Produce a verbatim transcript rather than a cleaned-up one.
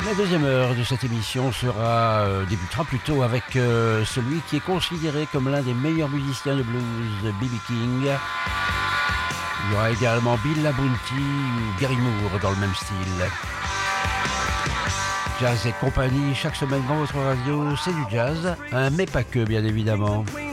La deuxième heure de cette émission sera euh, débutera plutôt avec euh, celui qui est considéré comme l'un des meilleurs musiciens de blues, B B King. Il y aura également Bill Labonte ou Gary Moore dans le même style. Jazz et compagnie, chaque semaine dans votre radio, c'est du jazz, hein, mais pas que bien évidemment.